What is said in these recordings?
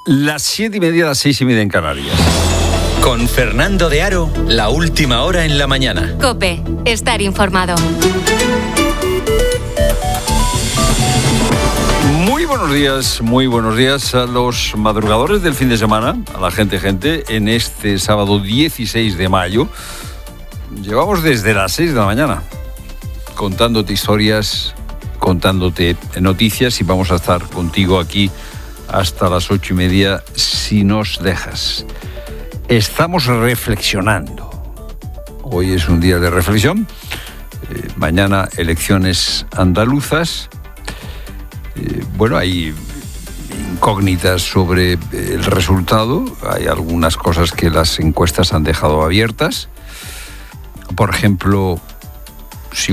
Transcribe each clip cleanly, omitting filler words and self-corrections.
Las 7:30, las 6:30 en Canarias. Con Fernando de Aro, la última hora en la mañana. COPE, estar informado. Muy buenos días a los madrugadores del fin de semana, a la gente, en este sábado 16 de mayo. Llevamos desde las 6 de la mañana contándote historias, contándote noticias y vamos a estar contigo aquí hasta las 8:30 si nos dejas. Estamos reflexionando. Hoy es un día de reflexión. Mañana elecciones andaluzas. Hay incógnitas sobre el resultado. Hay algunas cosas que las encuestas han dejado abiertas. Por ejemplo, si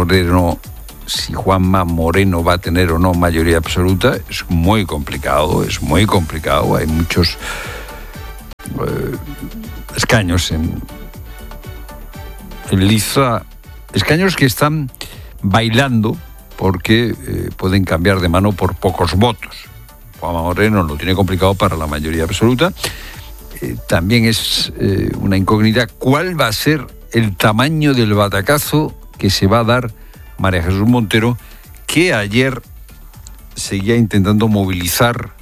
Juanma Moreno va a tener o no mayoría absoluta. Es muy complicado. Hay muchos escaños en liza. Escaños que están bailando porque pueden cambiar de mano por pocos votos. Juanma Moreno lo tiene complicado para la mayoría absoluta. También es una incógnita cuál va a ser el tamaño del batacazo que se va a dar María Jesús Montero, que ayer seguía intentando movilizar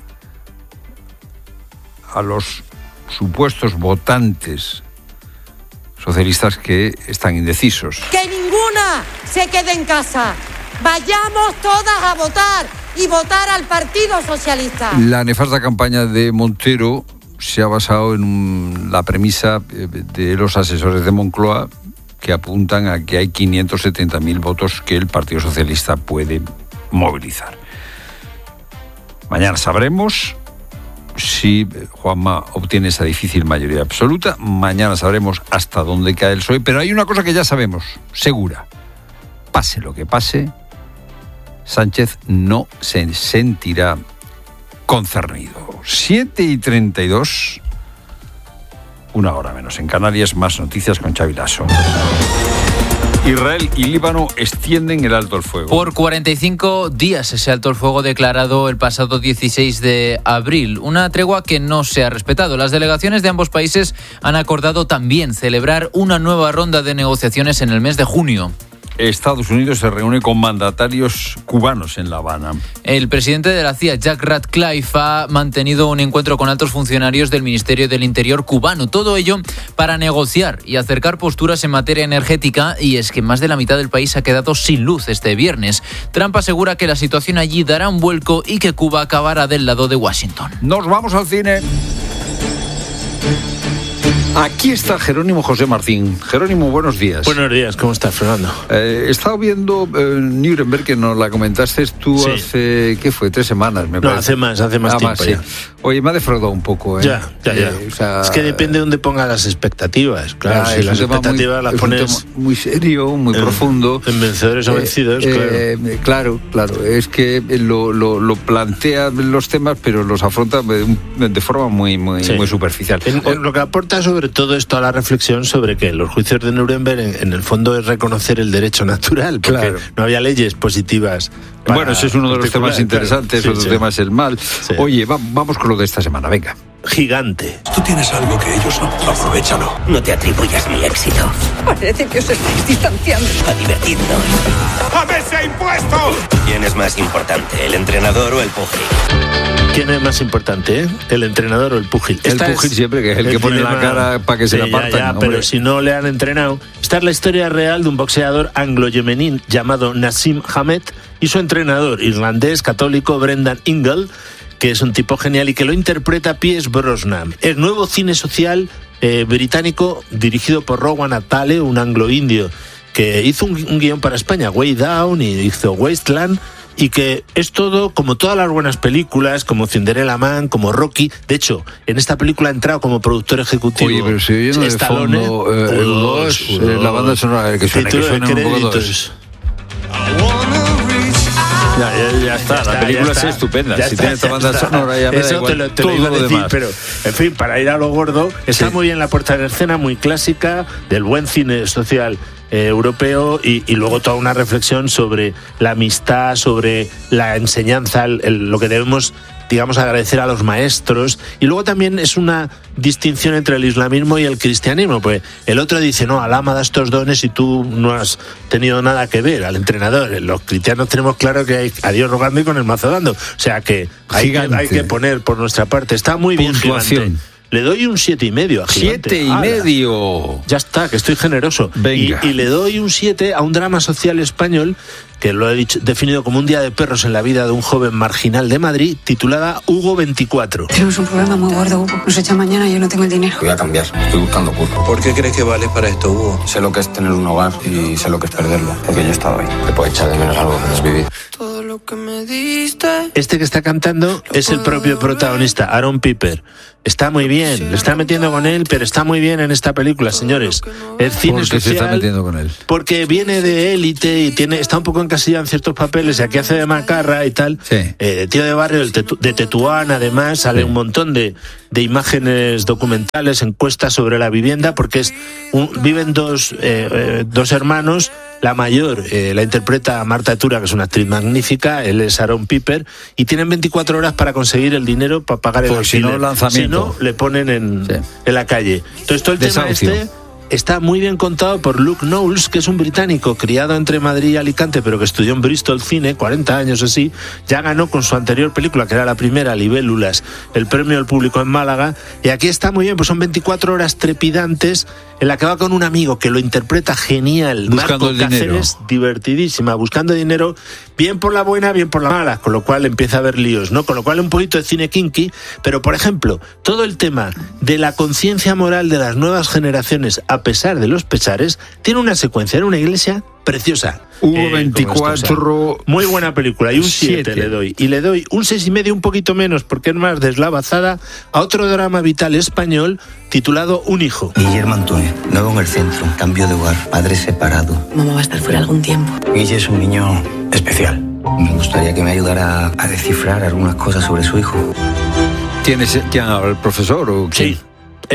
a los supuestos votantes socialistas que están indecisos. ¡Que ninguna se quede en casa! ¡Vayamos todas a votar y votar al Partido Socialista! La nefasta campaña de Montero se ha basado en la premisa de los asesores de Moncloa que apuntan a que hay 570.000 votos que el Partido Socialista puede movilizar. Mañana sabremos si Juanma obtiene esa difícil mayoría absoluta. Mañana sabremos hasta dónde cae el PSOE, pero hay una cosa que ya sabemos, segura. Pase lo que pase, Sánchez no se sentirá concernido. 7:32, una hora menos en Canarias. Más noticias con Xavi Lasso. Israel y Líbano extienden el alto el fuego. Por 45 días ese alto el fuego declarado el pasado 16 de abril. Una tregua que no se ha respetado. Las delegaciones de ambos países han acordado también celebrar una nueva ronda de negociaciones en el mes de junio. Estados Unidos se reúne con mandatarios cubanos en La Habana. El presidente de la CIA, Jack Ratcliffe, ha mantenido un encuentro con altos funcionarios del Ministerio del Interior cubano. Todo ello para negociar y acercar posturas en materia energética, y es que más de la mitad del país ha quedado sin luz este viernes. Trump asegura que la situación allí dará un vuelco y que Cuba acabará del lado de Washington. Nos vamos al cine. Aquí está Jerónimo José Martín. Jerónimo, buenos días. Buenos días, ¿cómo estás, Fernando? He estado viendo Nuremberg, que nos la comentaste tú hace, ¿qué fue? 3 semanas, me parece. hace más tiempo ya. Oye, me ha defraudado un poco, ¿eh? Ya. O sea, es que depende de dónde pongas las expectativas. Claro, si las expectativas las pones... Es un tema muy serio, muy profundo. En vencedores o vencidos, claro. Es que lo plantea los temas, pero los afronta de forma muy superficial. Lo que aporta sobre todo esto a la reflexión sobre que los juicios de Nuremberg en el fondo es reconocer el derecho natural, porque no había leyes positivas. Bueno, ese es uno de los temas interesantes, otro tema es el mal. Sí. Oye, vamos con lo de esta semana, venga. Gigante. Tú tienes algo que ellos no, aprovéchalo. No te atribuyas mi éxito. Parece que os estáis distanciando. A divertirnos. ¡A ese impuesto! ¿Quién es más importante, el entrenador o el púgil? ¿Quién es más importante, el entrenador o el púgil? El púgil siempre, que es el que pone la cara para que se la partan. Pero si no le han entrenado. Esta es la historia real de un boxeador anglo-yemení llamado Nassim Hamed y su entrenador irlandés católico Brendan Ingle, que es un tipo genial y que lo interpreta Pierce Brosnan. El nuevo cine social británico dirigido por Rowan Attali, un anglo-indio que hizo un guión para España, Way Down, y hizo Wasteland, y que es todo como todas las buenas películas, como Cinderella Man, como Rocky. De hecho, en esta película ha entrado como productor ejecutivo. Oye, pero si oyen de fondo la banda sonora que suena un poco todos. Ya está, la película es estupenda. Si tiene esta banda sonora ya me da igual. Te lo iba a decir, pero en fin, para ir a lo gordo, está muy bien la puesta en escena, muy clásica, del buen cine social europeo, y luego toda una reflexión sobre la amistad, sobre la enseñanza, lo que debemos digamos, agradecer a los maestros. Y luego también es una distinción entre el islamismo y el cristianismo, pues el otro dice, no, Alá me da estos dones y tú no has tenido nada que ver, al entrenador. Los cristianos tenemos claro que hay a Dios rogando y con el mazo dando. O sea que hay que poner por nuestra parte. Está muy bien Gigante. Le doy un 7,5 a Gigante. 7,5. Ya está, que estoy generoso. Venga. Y le doy un 7 a un drama social español que lo he definido como un día de perros en la vida de un joven marginal de Madrid, titulada Hugo 24. Tenemos un problema muy gordo, Hugo. Nos echa mañana y yo no tengo el dinero. Voy a cambiar, estoy buscando curro. ¿Por qué crees que vales para esto, Hugo? Sé lo que es tener un hogar y sé lo que es perderlo, porque yo he estado ahí. Te puedo echar de menos algo que has vivido. Todo lo que me diste. Este que está cantando es el propio protagonista, Aaron Piper. Está muy bien, le está metiendo con él, pero está muy bien en esta película, señores. El cine ¿Por qué social, se está metiendo con él? Porque viene de élite y está un poco encasillado en ciertos papeles, y aquí hace de macarra y tal. Sí. Tío de barrio, de Tetuán, además, sale un montón de imágenes documentales, encuestas sobre la vivienda, porque viven dos hermanos. La mayor la interpreta Marta Etura, que es una actriz magnífica, él es Aaron Piper, y tienen 24 horas para conseguir el dinero para pagar el alquiler. Si no, lanzamiento. Si no, le ponen en la calle. Entonces, todo el Desahucio. tema está muy bien contado por Luke Knowles, que es un británico criado entre Madrid y Alicante, pero que estudió en Bristol Cine, 40 años así. Ya ganó con su anterior película, que era la primera, Libélulas, el premio al público en Málaga. Y aquí está muy bien, pues son 24 horas trepidantes en la que va con un amigo que lo interpreta genial. Buscando Marco el dinero. Cáceres, divertidísima, buscando dinero, bien por la buena, bien por la mala, con lo cual empieza a haber líos, ¿no? Con lo cual un poquito de cine kinky, pero por ejemplo, todo el tema de la conciencia moral de las nuevas generaciones, a pesar de los pesares, tiene una secuencia en una iglesia preciosa. Hugo 24. Muy buena película, y un 7 le doy. Y le doy un 6,5, un poquito menos, porque es más deslavazada, a otro drama vital español titulado Un hijo. Guillermo Antonio, nuevo en el centro, cambio de hogar, padre separado. Mamá va a estar fuera algún tiempo. Guille es un niño especial. Me gustaría que me ayudara a descifrar algunas cosas sobre su hijo. ¿Quién habla, el profesor o quién? Sí.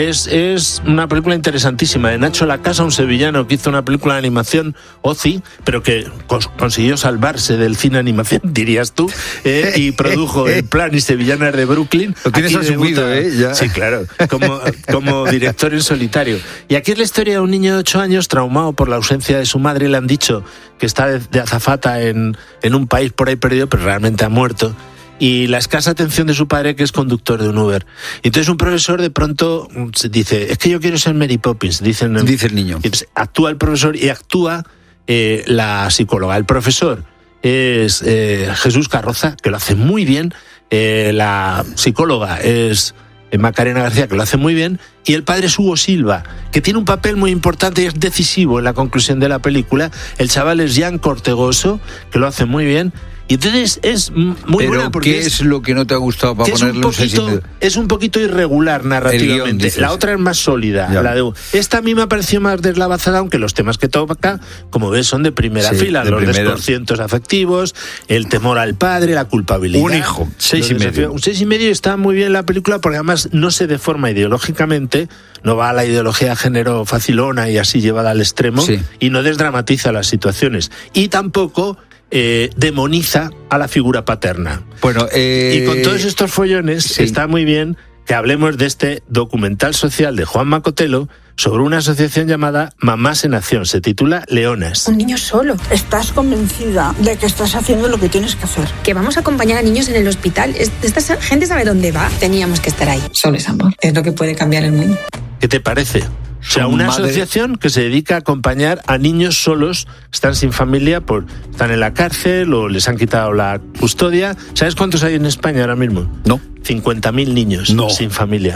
Es una película interesantísima de Nacho Lacasa, un sevillano que hizo una película de animación, Ozi, pero que consiguió salvarse del cine animación, dirías tú, y produjo El plan y Sevillanas de Brooklyn. Lo tienes Aquí asumido, debuta, ya. Sí, claro, como director en solitario. Y aquí es la historia de un niño de 8 años traumado por la ausencia de su madre. Le han dicho que está de azafata en un país por ahí perdido, pero realmente ha muerto. Y la escasa atención de su padre, que es conductor de un Uber. Entonces un profesor de pronto dice, es que yo quiero ser Mary Poppins, dice el niño. Y entonces actúa el profesor y actúa la psicóloga. El profesor es Jesús Carroza, que lo hace muy bien. La psicóloga es Macarena García, que lo hace muy bien. Y el padre es Hugo Silva, que tiene un papel muy importante y es decisivo en la conclusión de la película. El chaval es Jan Cortegoso, que lo hace muy bien. Y entonces es muy buena porque ¿qué es lo que no te ha gustado para ponerle un 6,5? Es un poquito irregular narrativamente. Guión, la otra es más sólida. Esta a mí me ha parecido más deslavazada, aunque los temas que toca, como ves, son de primera fila. Los desconcientos afectivos, el temor al padre, la culpabilidad. Un hijo, 6,5. Un 6,5, está muy bien la película porque además no se deforma ideológicamente, no va a la ideología de género facilona y así llevada al extremo, y no desdramatiza las situaciones. Y tampoco demoniza a la figura paterna. Bueno, y con todos estos follones está muy bien que hablemos de este documental social de Juan Macotelo sobre una asociación llamada Mamás en Acción. Se titula Leonas. Un niño solo. ¿Estás convencida de que estás haciendo lo que tienes que hacer? Que vamos a acompañar a niños en el hospital. Esta gente sabe dónde va. Teníamos que estar ahí. Solo es amor. Es lo que puede cambiar el mundo. ¿Qué te parece? O sea, una asociación que se dedica a acompañar a niños solos, están sin familia, están en la cárcel o les han quitado la custodia. ¿Sabes cuántos hay en España ahora mismo? No. 50.000 niños sin familia.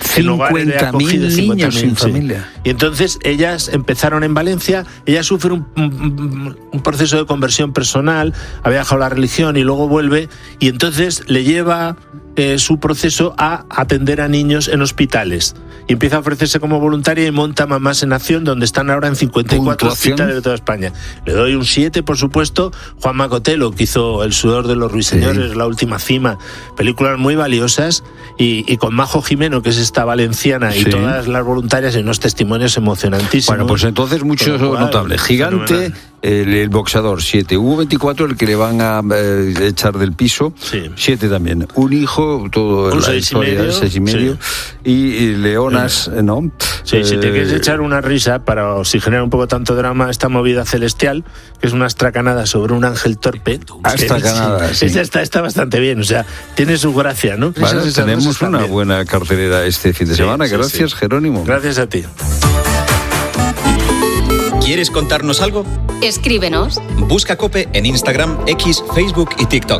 50.000 niños sin familia. Y entonces ellas empezaron en Valencia, ella sufre un proceso de conversión personal, había dejado la religión y luego vuelve, y entonces le lleva su proceso a atender a niños en hospitales. Y empieza a ofrecerse como voluntaria y monta Mamás en Acción, donde están ahora en 54 hospitales de toda España. Le doy un 7, por supuesto. Juan Macotelo, que hizo El sudor de los ruiseñores, La última cima, películas muy valiosas, y con Majo Jimeno, que es esta valenciana, y todas las voluntarias, en unos testimonios emocionantísimos. Bueno, pues entonces muchos notables. Gigante, El boxeador, 7. Hugo 24, el que le van a echar del piso, 7 también. Un hijo, todo un la 6 historia, 6,5. Y Leonas, ¿no? Sí, si te quieres echar una risa para oxigenar un poco tanto drama, esta movida celestial, que es una astracanada sobre un ángel torpe. Astracanada, sí. Está bastante bien, o sea, tiene su gracia, ¿no? Bueno, tenemos una buena cartelera este fin de semana. Gracias, Jerónimo. Gracias a ti. ¿Quieres contarnos algo? Escríbenos. Busca COPE en Instagram, X, Facebook y TikTok.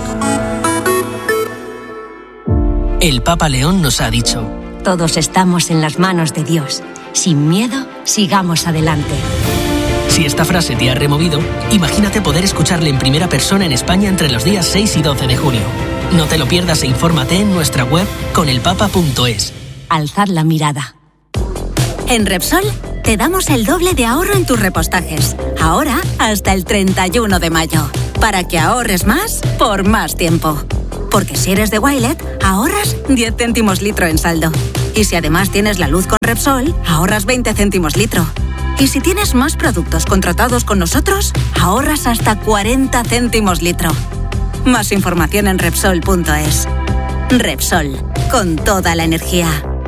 El Papa León nos ha dicho: todos estamos en las manos de Dios. Sin miedo, sigamos adelante. Si esta frase te ha removido, imagínate poder escucharle en primera persona en España entre los días 6 y 12 de junio. No te lo pierdas e infórmate en nuestra web conelpapa.es. Alzad la mirada. En Repsol te damos el doble de ahorro en tus repostajes. Ahora hasta el 31 de mayo. Para que ahorres más por más tiempo. Porque si eres de Wilet, ahorras 10 céntimos litro en saldo. Y si además tienes la luz con Repsol, ahorras 20 céntimos litro. Y si tienes más productos contratados con nosotros, ahorras hasta 40 céntimos litro. Más información en Repsol.es. Repsol, con toda la energía.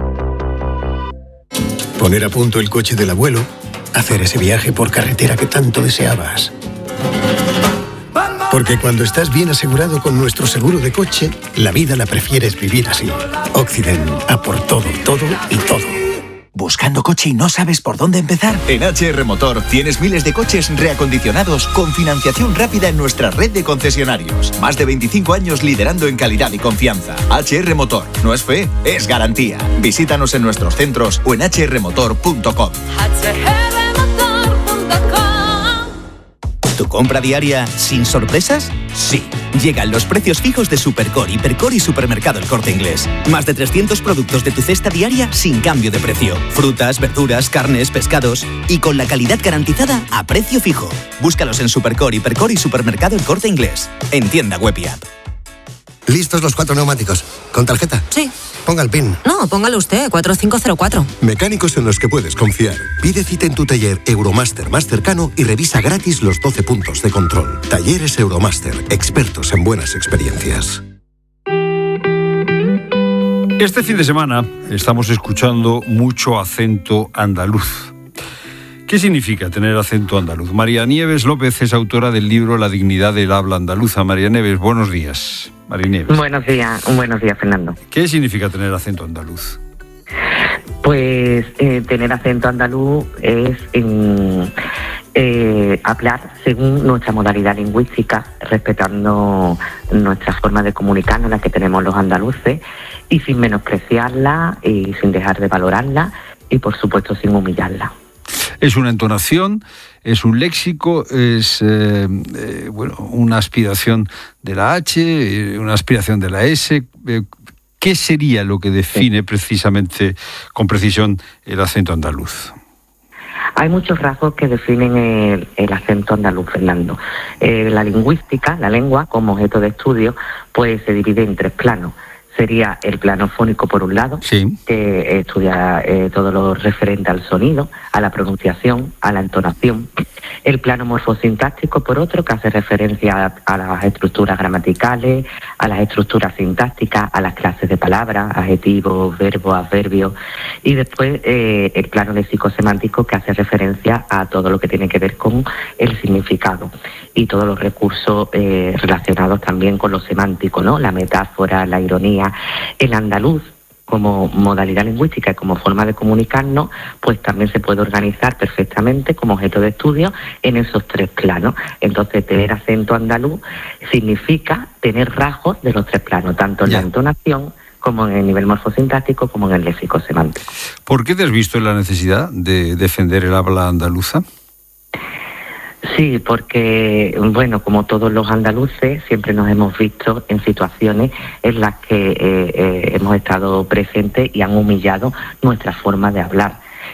Poner a punto el coche del abuelo, hacer ese viaje por carretera que tanto deseabas. Porque cuando estás bien asegurado con nuestro seguro de coche, la vida la prefieres vivir así. Occident, a por todo, todo y todo. ¿Buscando coche y no sabes por dónde empezar? En HR Motor tienes miles de coches reacondicionados con financiación rápida en nuestra red de concesionarios. Más de 25 años liderando en calidad y confianza. HR Motor. No es fe, es garantía. Visítanos en nuestros centros o en hrmotor.com. ¿Tu compra diaria sin sorpresas? Sí. Llegan los precios fijos de Supercore, Hipercore y Supermercado El Corte Inglés. Más de 300 productos de tu cesta diaria sin cambio de precio. Frutas, verduras, carnes, pescados y con la calidad garantizada a precio fijo. Búscalos en Supercore, Hipercore y Supermercado El Corte Inglés. En tienda web y app. ¿Listos los 4 neumáticos? ¿Con tarjeta? Sí. Ponga el PIN. No, póngalo usted, 4504. Mecánicos en los que puedes confiar. Pide cita en tu taller Euromaster más cercano y revisa gratis los 12 puntos de control. Talleres Euromaster, expertos en buenas experiencias. Este fin de semana estamos escuchando mucho acento andaluz. ¿Qué significa tener acento andaluz? María Nieves López es autora del libro La dignidad del habla andaluza. María Nieves, buenos días. María Nieves. Buenos días, Fernando. ¿Qué significa tener acento andaluz? Pues tener acento andaluz es hablar según nuestra modalidad lingüística, respetando nuestra forma de comunicarnos, la que tenemos los andaluces, y sin menospreciarla y sin dejar de valorarla y, por supuesto, sin humillarla. Es una entonación, es un léxico, es una aspiración de la H, una aspiración de la S. ¿Qué sería lo que define precisamente, con precisión, el acento andaluz? Hay muchos rasgos que definen el acento andaluz, Fernando. La lingüística, la lengua, como objeto de estudio, pues se divide en 3 planos. Sería el plano fónico, por un lado, sí, que estudia todo lo referente al sonido, a la pronunciación, a la entonación. El plano morfosintáctico, por otro, que hace referencia a las estructuras gramaticales, a las estructuras sintácticas, a las clases de palabras, adjetivos, verbos, adverbios. Y después el plano léxico-semántico, que hace referencia a todo lo que tiene que ver con el significado y todos los recursos relacionados también con lo semántico, ¿no? La metáfora, la ironía. El andaluz, como modalidad lingüística y como forma de comunicarnos, pues también se puede organizar perfectamente como objeto de estudio en esos 3 planos. Entonces, tener acento andaluz significa tener rasgos de los 3 planos, tanto en la entonación como en el nivel morfosintáctico, como en el léxico semántico. ¿Por qué te has visto en la necesidad de defender el habla andaluza? Sí, porque, bueno, como todos los andaluces, siempre nos hemos visto en situaciones en las que hemos estado presentes y han humillado nuestra forma de hablar.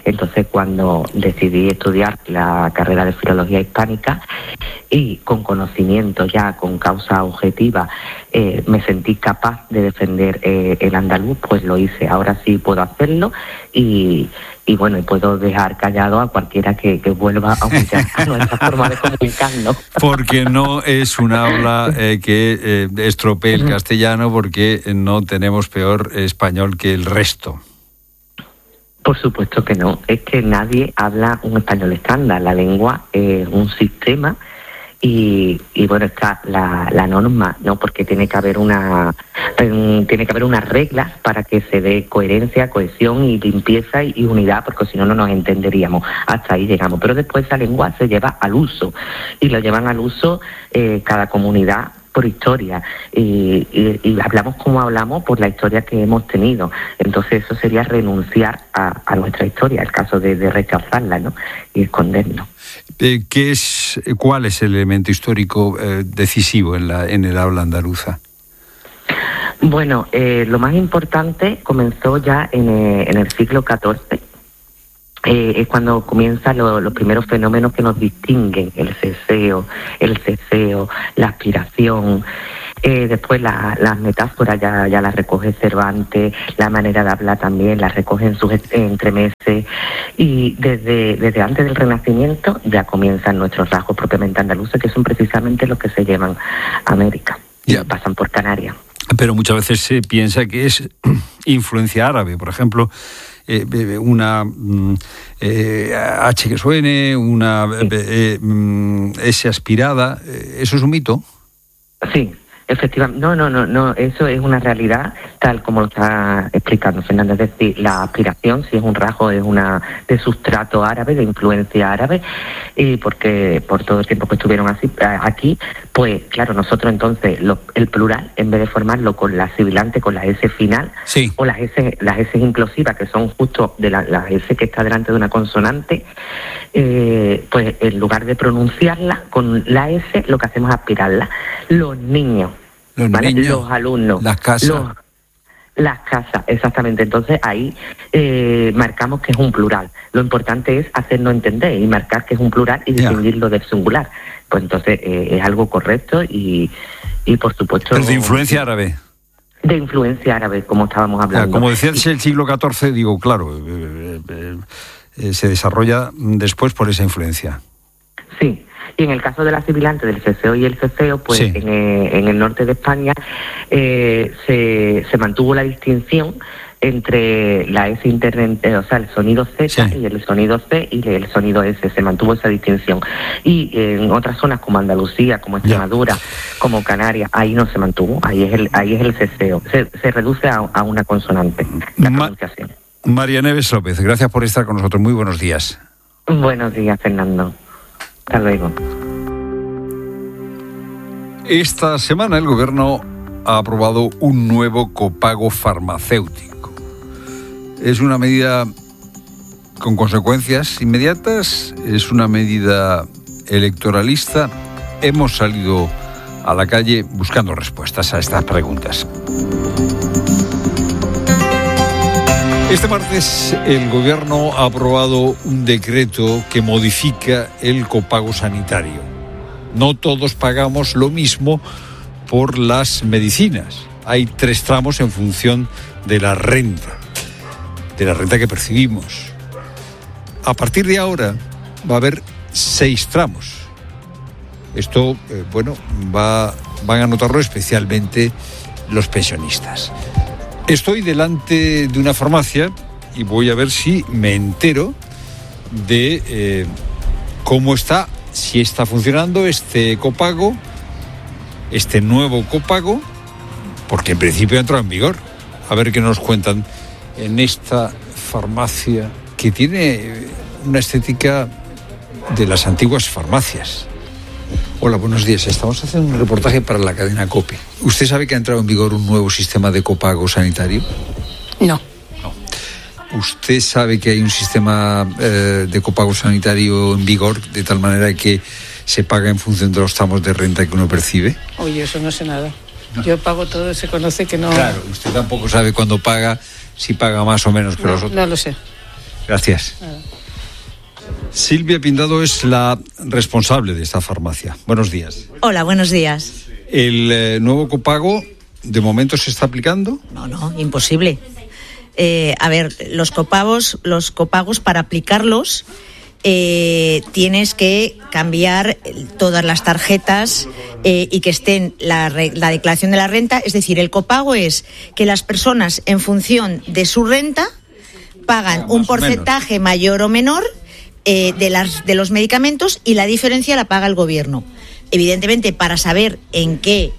Entonces, cuando decidí estudiar la carrera de Filología Hispánica y con conocimiento ya, con causa objetiva, me sentí capaz de defender el andaluz, pues lo hice. Ahora sí puedo hacerlo y bueno, y puedo dejar callado a cualquiera que vuelva a humillar a nuestra forma de comunicarnos. Porque no es un habla que estropee el castellano, porque no tenemos peor español que el resto. Por supuesto que no, es que nadie habla un español estándar. La lengua es un sistema y bueno, está la norma, ¿no? Porque tiene que haber unas reglas para que se dé coherencia, cohesión y limpieza y unidad, porque si no, no nos entenderíamos. Hasta ahí llegamos. Pero después esa lengua se lleva al uso y lo llevan al uso cada comunidad por historia y hablamos como hablamos por la historia que hemos tenido. Entonces eso sería renunciar a nuestra historia, el caso de rechazarla, ¿no? Y escondernos. ¿Cuál es el elemento histórico decisivo en el habla andaluza? Bueno, lo más importante comenzó ya en el siglo XIV. Es cuando comienzan los primeros fenómenos que nos distinguen: el ceseo, la aspiración. Después las metáforas ya las recoge Cervantes, la manera de hablar también la recoge en sus entremeses, y desde antes del Renacimiento ya comienzan nuestros rasgos propiamente andaluces, que son precisamente los que se llevan a América y pasan por Canarias. Pero muchas veces se piensa que es influencia árabe, por ejemplo, una H que suene, una S aspirada. ¿Eso es un mito? Sí, efectivamente. No, eso es una realidad tal como lo está explicando Fernando. Es decir, la aspiración sí es un rasgo, es una de sustrato árabe, de influencia árabe, y porque por todo el tiempo que estuvieron aquí, pues claro, nosotros entonces el plural, en vez de formarlo con la sibilante, con la S final, sí, o las S implosivas, que son justo de la S que está delante de una consonante, pues en lugar de pronunciarla con la S, lo que hacemos es aspirarla. Los niños, ¿vale? Los alumnos, las casas. Las casas, exactamente. Entonces ahí marcamos que es un plural. Lo importante es hacernos entender y marcar que es un plural y distinguirlo del singular. Pues entonces es algo correcto y por supuesto... Pero de influencia árabe. De influencia árabe, como estábamos hablando. Como decías, el siglo XIV, digo, claro, se desarrolla después por esa influencia. Sí. Y en el caso de la sibilante, del ceseo y el ceseo, pues sí, en el norte de España se mantuvo la distinción entre la S interna, o sea, el sonido Z, sí, y el sonido C y el sonido S. Se mantuvo esa distinción. Y en otras zonas como Andalucía, como Extremadura, como Canarias, ahí no se mantuvo. Ahí es el ceseo. Se reduce a una consonante, la pronunciación. María Neves López, gracias por estar con nosotros. Muy buenos días. Buenos días, Fernando. Hasta luego. Esta semana el Gobierno ha aprobado un nuevo copago farmacéutico. Es una medida con consecuencias inmediatas, es una medida electoralista. Hemos salido a la calle buscando respuestas a estas preguntas. Este martes el Gobierno ha aprobado un decreto que modifica el copago sanitario. No todos pagamos lo mismo por las medicinas. Hay 3 tramos en función de la renta que percibimos. A partir de ahora va a haber 6 tramos. Esto, van a notarlo especialmente los pensionistas. Estoy delante de una farmacia y voy a ver si me entero de cómo está, si está funcionando este copago, este nuevo copago, porque en principio ha entrado en vigor. A ver qué nos cuentan en esta farmacia que tiene una estética de las antiguas farmacias. Hola, buenos días. Estamos haciendo un reportaje para la cadena COPE. ¿Usted sabe que ha entrado en vigor un nuevo sistema de copago sanitario? No. ¿Usted sabe que hay un sistema de copago sanitario en vigor de tal manera que se paga en función de los tramos de renta que uno percibe? Oye, eso no sé nada. No. Yo pago todo, se conoce que no... Claro, usted tampoco sabe cuándo paga, si paga más o menos que los otros. No lo sé. Gracias. Silvia Pindado es la responsable de esta farmacia. Buenos días. Hola, buenos días. ¿El nuevo copago de momento se está aplicando? No, imposible. A ver, los copagos para aplicarlos tienes que cambiar todas las tarjetas y que estén la declaración de la renta. Es decir, el copago es que las personas, en función de su renta, pagan un porcentaje mayor o menor de los medicamentos, y la diferencia la paga el gobierno. Evidentemente, para saber en qué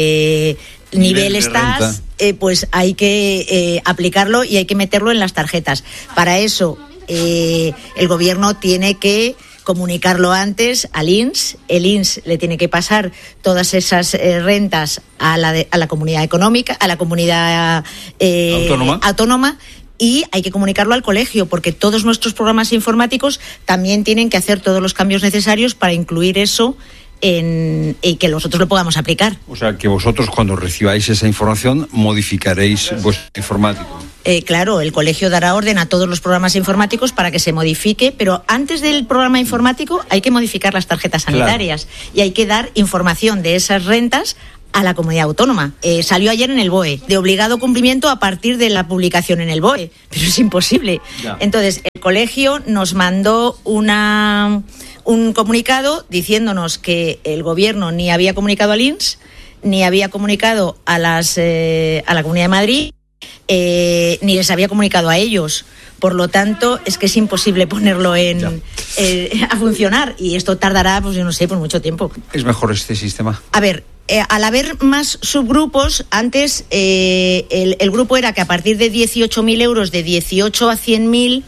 nivel estás, pues hay que aplicarlo y hay que meterlo en las tarjetas. Para eso el gobierno tiene que comunicarlo antes al INS. El INS le tiene que pasar todas esas rentas a la comunidad económica, a la comunidad autónoma. Y hay que comunicarlo al colegio, porque todos nuestros programas informáticos también tienen que hacer todos los cambios necesarios para incluir eso y que nosotros lo podamos aplicar. O sea, que vosotros, cuando recibáis esa información, modificaréis vuestro informático. Claro, el colegio dará orden a todos los programas informáticos para que se modifique, pero antes del programa informático hay que modificar las tarjetas sanitarias, y hay que dar información de esas rentas a la comunidad autónoma. Salió ayer en el BOE, de obligado cumplimiento a partir de la publicación en el BOE, pero es imposible. Ya. Entonces, el colegio nos mandó un comunicado diciéndonos que el gobierno ni había comunicado al INS, ni había comunicado a la Comunidad de Madrid, ni les había comunicado a ellos. Por lo tanto, es que es imposible ponerlo a funcionar, y esto tardará, pues yo no sé, por mucho tiempo. ¿Es mejor este sistema? A ver, al haber más subgrupos, antes el grupo era que a partir de 18.000 euros, de 18 a 100.000,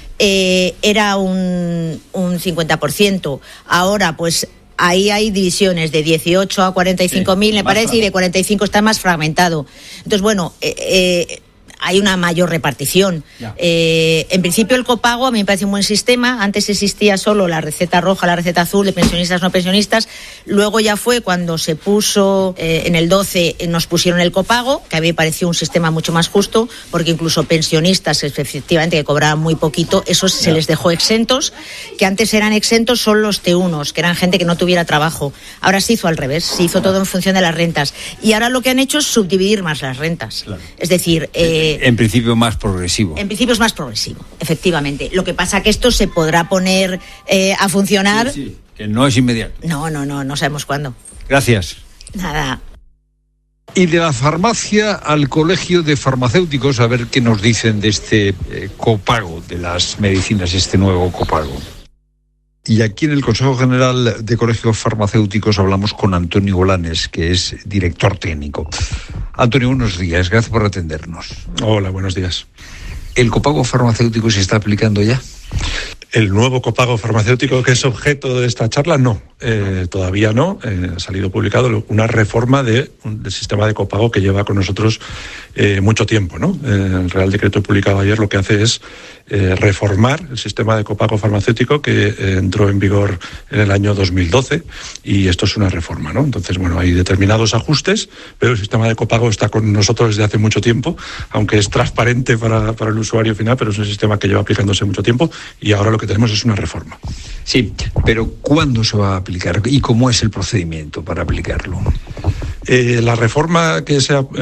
era un 50%. Ahora, pues ahí hay divisiones de 18 a 45.000, me parece, y de 45 está más fragmentado. Entonces, bueno, hay una mayor repartición. En principio, el copago a mí me parece un buen sistema. Antes existía solo la receta roja, la receta azul, de pensionistas, no pensionistas. Luego ya fue cuando se puso, en el 12 nos pusieron el copago, que a mí me pareció un sistema mucho más justo, porque incluso pensionistas, efectivamente, que cobraban muy poquito, esos se les dejó exentos, que antes eran exentos solo los T1s, que eran gente que no tuviera trabajo. Ahora se hizo al revés, se hizo todo en función de las rentas. Y ahora lo que han hecho es subdividir más las rentas. Claro. Es decir, en principio más progresivo. En principio es más progresivo, efectivamente. Lo que pasa que esto se podrá poner a funcionar. Sí, que no es inmediato. No sabemos cuándo. Gracias. Nada. Y de la farmacia al colegio de farmacéuticos, a ver qué nos dicen de este copago de las medicinas, este nuevo copago. Y aquí en el Consejo General de Colegios Farmacéuticos hablamos con Antonio Bolanes, que es director técnico. Antonio, buenos días, gracias por atendernos. Hola, buenos días. ¿El copago farmacéutico se está aplicando ya? El nuevo copago farmacéutico que es objeto de esta charla, no, todavía no. Ha salido publicado una reforma del sistema de copago que lleva con nosotros mucho tiempo, ¿no? El Real Decreto publicado ayer lo que hace es reformar el sistema de copago farmacéutico que entró en vigor en el año 2012, y esto es una reforma, ¿no? Entonces, bueno, hay determinados ajustes, pero el sistema de copago está con nosotros desde hace mucho tiempo, aunque es transparente para el usuario final, pero es un sistema que lleva aplicándose mucho tiempo, y ahora lo que tenemos es una reforma. Sí, pero ¿cuándo se va a aplicar y cómo es el procedimiento para aplicarlo? La reforma que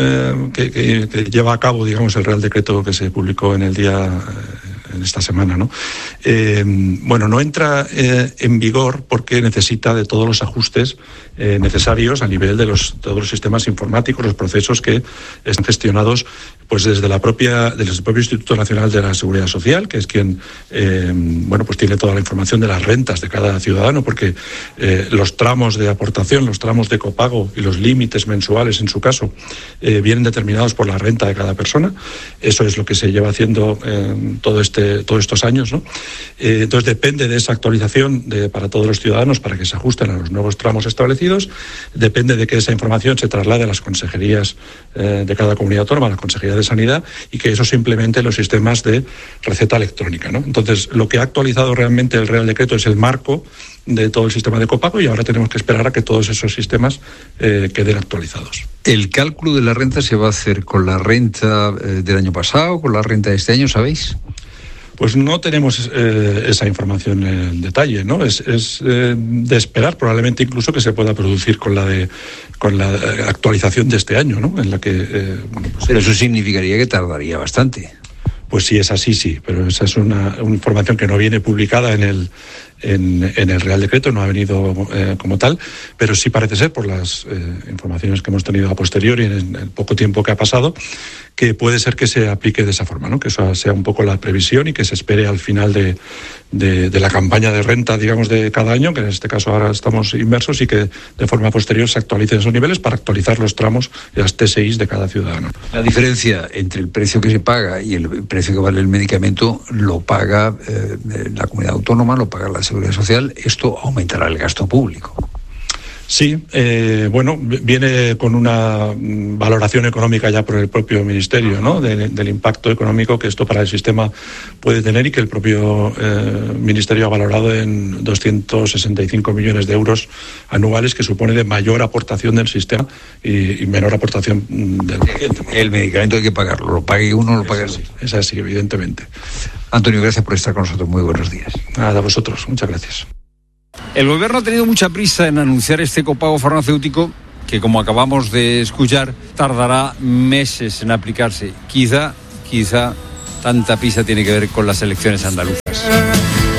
lleva a cabo, digamos, el Real Decreto que se publicó en esta semana, ¿no? No entra en vigor porque necesita de todos los ajustes necesarios a nivel de todos los sistemas informáticos, los procesos que están gestionados pues desde el propio Instituto Nacional de la Seguridad Social, que es quien pues tiene toda la información de las rentas de cada ciudadano, porque los tramos de aportación, los tramos de copago y los límites mensuales, en su caso, vienen determinados por la renta de cada persona. Eso es lo que se lleva haciendo todos estos años, ¿no? Entonces depende de esa actualización para todos los ciudadanos para que se ajusten a los nuevos tramos establecidos. Depende de que esa información se traslade a las consejerías de cada comunidad autónoma, a la Consejería de Sanidad, y que eso se implemente en los sistemas de receta electrónica, ¿no? Entonces, lo que ha actualizado realmente el Real Decreto es el marco de todo el sistema de copago, y ahora tenemos que esperar a que todos esos sistemas queden actualizados. ¿El cálculo de la renta se va a hacer con la renta del año pasado, con la renta de este año, sabéis? Pues no tenemos esa información en detalle, ¿no? Es de esperar probablemente incluso que se pueda producir con la actualización de este año, ¿no? En la que pero eso significaría que tardaría bastante. Pues si es así, sí, pero esa es una información que no viene publicada en el Real Decreto, no ha venido como tal, pero sí parece ser, por las informaciones que hemos tenido a posteriori en el poco tiempo que ha pasado, que puede ser que se aplique de esa forma, ¿no? Que eso sea un poco la previsión y que se espere al final de la campaña de renta, digamos, de cada año, que en este caso ahora estamos inmersos, y que de forma posterior se actualicen esos niveles para actualizar los tramos y las TSIs de cada ciudadano. La diferencia entre el precio que se paga y el precio que vale el medicamento lo paga la comunidad autónoma, lo paga la Seguridad Social. Esto aumentará el gasto público. Sí, viene con una valoración económica ya por el propio Ministerio, ¿no? Del impacto económico que esto para el sistema puede tener, y que el propio Ministerio ha valorado en 265 millones de euros anuales, que supone de mayor aportación del sistema y menor aportación del paciente. El medicamento hay que pagarlo, lo pague uno, lo pague otro. Es así, evidentemente. Antonio, gracias por estar con nosotros. Muy buenos días. Nada, a vosotros. Muchas gracias. El gobierno ha tenido mucha prisa en anunciar este copago farmacéutico que, como acabamos de escuchar, tardará meses en aplicarse. Quizá tanta prisa tiene que ver con las elecciones andaluzas.